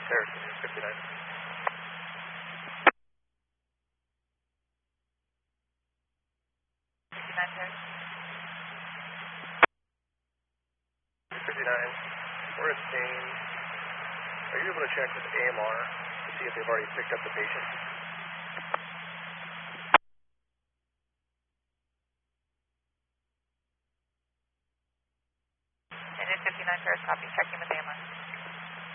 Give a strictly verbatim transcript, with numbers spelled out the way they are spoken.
Harrison, fifty-nine. fifty-nine, Harrison. fifty-nine, we're at scene. Are you able to check with A M R to see if they've already picked up the patient? And then fifty-nine, Harris, copy. Checking with A M R.